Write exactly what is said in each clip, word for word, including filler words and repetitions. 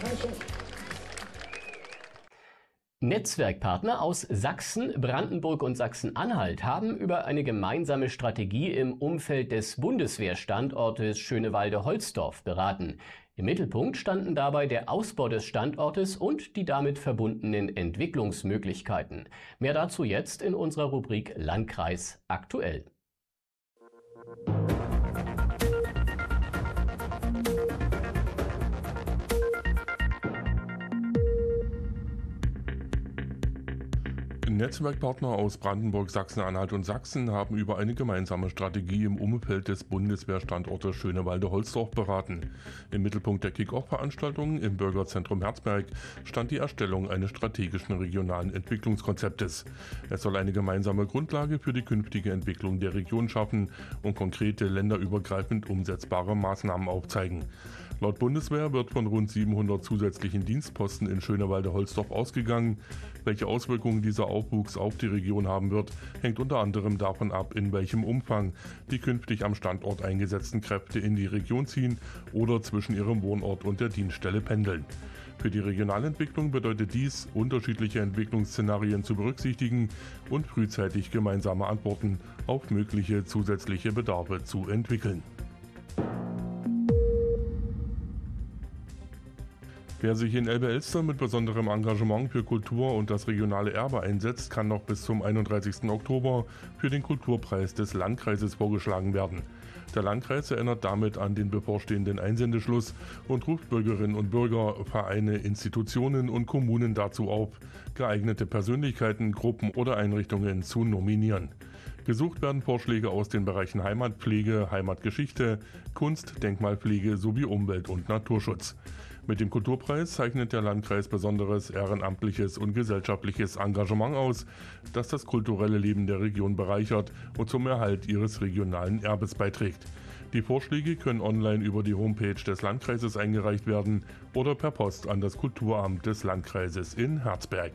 Netzwerkpartner aus Sachsen, Brandenburg und Sachsen-Anhalt haben über eine gemeinsame Strategie im Umfeld des Bundeswehrstandortes Schönewalde-Holzdorf beraten. Im Mittelpunkt standen dabei der Ausbau des Standortes und die damit verbundenen Entwicklungsmöglichkeiten. Mehr dazu jetzt in unserer Rubrik Landkreis aktuell. Netzwerkpartner aus Brandenburg, Sachsen-Anhalt und Sachsen haben über eine gemeinsame Strategie im Umfeld des Bundeswehrstandortes Schönewalde-Holzdorf beraten. Im Mittelpunkt der Kick-Off-Veranstaltung im Bürgerzentrum Herzberg stand die Erstellung eines strategischen regionalen Entwicklungskonzeptes. Es soll eine gemeinsame Grundlage für die künftige Entwicklung der Region schaffen und konkrete länderübergreifend umsetzbare Maßnahmen aufzeigen. Laut Bundeswehr wird von rund siebenhundert zusätzlichen Dienstposten in Schönewalde-Holzdorf ausgegangen. Welche Auswirkungen dieser Aufwuchs auf die Region haben wird, hängt unter anderem davon ab, in welchem Umfang die künftig am Standort eingesetzten Kräfte in die Region ziehen oder zwischen ihrem Wohnort und der Dienststelle pendeln. Für die Regionalentwicklung bedeutet dies, unterschiedliche Entwicklungsszenarien zu berücksichtigen und frühzeitig gemeinsame Antworten auf mögliche zusätzliche Bedarfe zu entwickeln. Wer sich in Elbe-Elster mit besonderem Engagement für Kultur und das regionale Erbe einsetzt, kann noch bis zum einunddreißigsten Oktober für den Kulturpreis des Landkreises vorgeschlagen werden. Der Landkreis erinnert damit an den bevorstehenden Einsendeschluss und ruft Bürgerinnen und Bürger, Vereine, Institutionen und Kommunen dazu auf, geeignete Persönlichkeiten, Gruppen oder Einrichtungen zu nominieren. Gesucht werden Vorschläge aus den Bereichen Heimatpflege, Heimatgeschichte, Kunst, Denkmalpflege sowie Umwelt- und Naturschutz. Mit dem Kulturpreis zeichnet der Landkreis besonderes ehrenamtliches und gesellschaftliches Engagement aus, das das kulturelle Leben der Region bereichert und zum Erhalt ihres regionalen Erbes beiträgt. Die Vorschläge können online über die Homepage des Landkreises eingereicht werden oder per Post an das Kulturamt des Landkreises in Herzberg.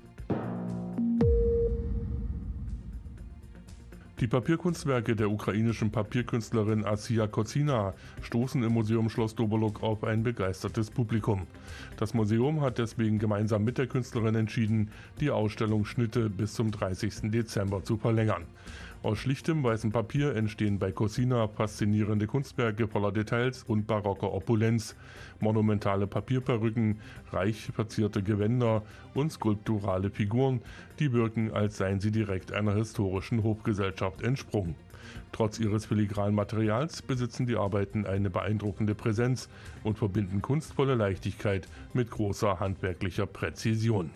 Die Papierkunstwerke der ukrainischen Papierkünstlerin Asia Kozina stoßen im Museum Schloss Doboluk auf ein begeistertes Publikum. Das Museum hat deswegen gemeinsam mit der Künstlerin entschieden, die Ausstellung Schnitte bis zum dreißigsten Dezember zu verlängern. Aus schlichtem weißem Papier entstehen bei Kozina faszinierende Kunstwerke voller Details und barocker Opulenz, monumentale Papierperücken, reich verzierte Gewänder und skulpturale Figuren, die wirken, als seien sie direkt einer historischen Hofgesellschaft entsprungen. Trotz ihres filigranen Materials besitzen die Arbeiten eine beeindruckende Präsenz und verbinden kunstvolle Leichtigkeit mit großer handwerklicher Präzision.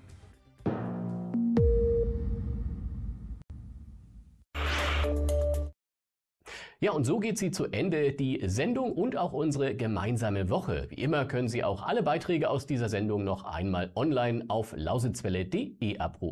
Ja, und so geht sie zu Ende, die Sendung und auch unsere gemeinsame Woche. Wie immer können Sie auch alle Beiträge aus dieser Sendung noch einmal online auf lausitzwelle punkt de abrufen.